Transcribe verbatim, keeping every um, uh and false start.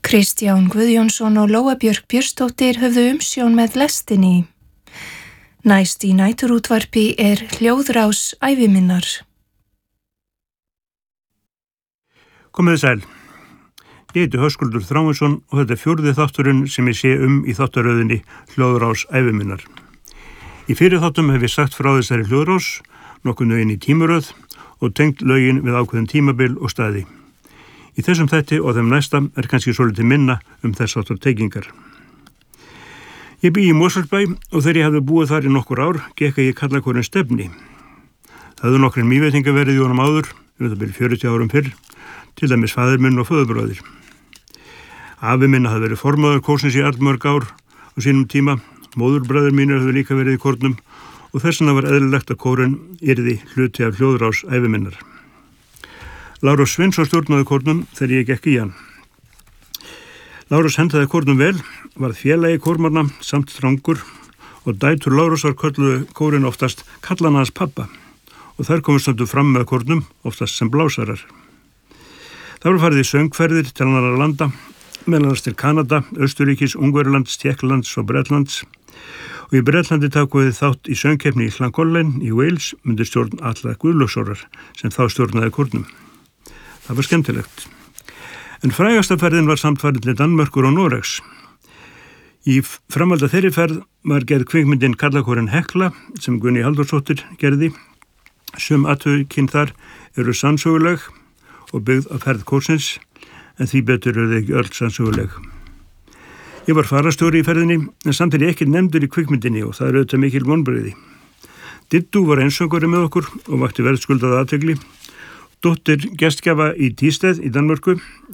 Kristján Guðjónsson og Lóa Björk Björnsdóttir höfðu umsjón með lestinni. Næst í næturútvarpi er hljóðrás æviminnar. Komiði sæl. Ég heiti Höskuldur Þráinsson og þetta er fjórði þátturinn sem ég sé um í þáttaröðinni hljóðrás æviminnar. Í fyrir þáttum hef ég sagt frá þessari hljóðrás, nokkuð lögin í tímaröð og tengt lögin við ákveðin tímabil og staði. Í þessum þætti og þeim næsta er kannski svolítið minna um þess áttar teikingar. Ég bý í Mosfellsbæ og þegar ég hafði búið þar í nokkur ár, gekk að ég kalla hverjum stefni. Það hefðu nokkrin mýveitingar verið í honum áður, um það byrja fjörutíu árum fyrr, til dæmis faðir minn og föðurbróðir. Afi minn hafði verið formaður kórsins í allmörg ár á sínum tíma, móðurbræður mínir hafði líka verið í kórnum og þess vegna var eðlilegt að kórinn yrði hluti af hljóðrás æviminnar. Lárus Svinsson stjórnaði kórnum þegar ég gekk í hann. Lárus hentaði kórnum vel, varð félagi kórmanna samt strangur og dætur Lárusar kölluðu kórinn oftast kallana hans pappa og þær komu stundum fram með kórnum oftast sem blásarar. Það var farið í söngferðir til annarra landa, meðal annars til Kanada, Austurríkis, Ungverjalands, Tékklands og Bretlands og í Bretlandi tóku við þátt í söngkeppni í Llangollen í Wales undir stjórn Alla Guðlaugssonar sem þá stjórnaði kórnum. Það var skemmtilegt. En frægasta ferðin var samt farin til Danmerkur og Noregs. Í framhaldi af þeirri ferð var gerð kvikmyndin Karlakórinn Hekla sem Gunni Halldórsdóttir gerði. Sum atvikinn þar eru sannsöguleg og byggð af ferð kórsins, en því betur eru þau ekki öll sannsöguleg. Ég var farastjóri í ferðinni, en samt er ég ekki nefndur í kvikmyndinni og það er auðvitað mikil vonbrigði. Dittu var einsöngvari með okkur og vakti verðskuldaða athygli. Dóttir gestgjafa í Thisted í Danmörku,